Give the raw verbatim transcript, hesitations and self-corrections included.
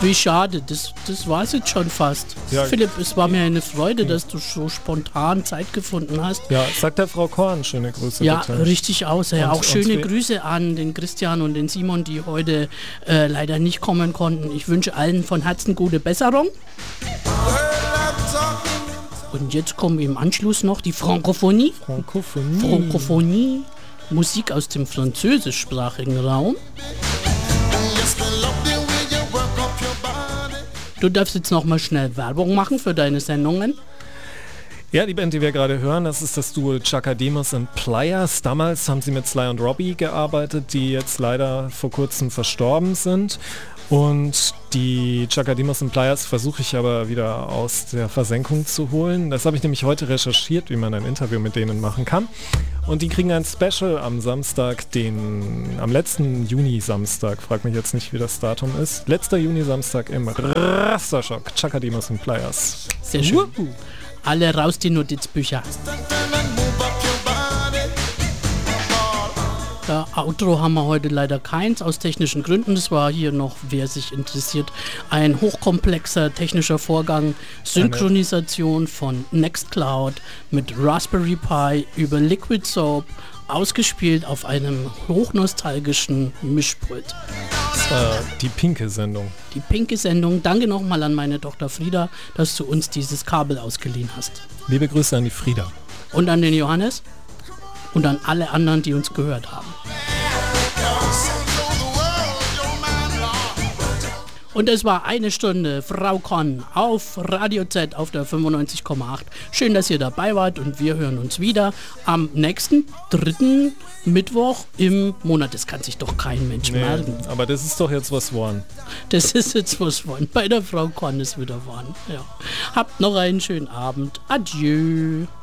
Wie schade, das, das war es jetzt schon fast. Ja. Philipp, es war mir eine Freude, dass du so spontan Zeit gefunden hast. Ja, sagt der Frau Korn schöne Grüße. Ja, bitte. richtig aus. Ja. Und- Auch schöne und- Grüße an den Christian und den Simon, die heute äh, leider nicht kommen konnten. Ich wünsche allen von Herzen gute Besserung. Und jetzt kommen im Anschluss noch die Frankophonie. Frankophonie. Frankophonie, Musik aus dem französischsprachigen Raum. Du darfst jetzt noch mal schnell Werbung machen für deine Sendungen. Ja, die Band, die wir gerade hören, das ist das Duo Chaka Demus and Pliers. Damals haben sie mit Sly und Robbie gearbeitet, die jetzt leider vor kurzem verstorben sind. Und die Chaka Demus and Pliers versuche ich aber wieder aus der Versenkung zu holen. Das habe ich nämlich heute recherchiert, wie man ein Interview mit denen machen kann. Und die kriegen ein Special am Samstag, den am letzten Juni-Samstag, frag mich jetzt nicht, wie das Datum ist. Letzter Juni-Samstag im Rasterschock, Chaka Demus and Pliers. Sehr schön. Uh-huh. Alle raus die Notizbücher. Ja, Outro haben wir heute leider keins, aus technischen Gründen. Das war hier noch, wer sich interessiert, ein hochkomplexer technischer Vorgang. Synchronisation von Nextcloud mit Raspberry Pi über Liquid Soap, ausgespielt auf einem hochnostalgischen Mischpult. Das war die pinke Sendung. Die pinke Sendung. Danke nochmal an meine Tochter Frieda, dass du uns dieses Kabel ausgeliehen hast. Liebe Grüße an die Frieda. Und an den Johannes. Und an alle anderen, die uns gehört haben. Und es war eine Stunde Frau Con auf Radio Z auf der fünfundneunzig Komma acht. Schön, dass ihr dabei wart und wir hören uns wieder am nächsten dritten Mittwoch im Monat. Das kann sich doch kein Mensch Nee, merken. aber das ist doch jetzt was worden. Das ist jetzt was von. Bei der Frau Con ist wieder worden. Ja. Habt noch einen schönen Abend. Adieu.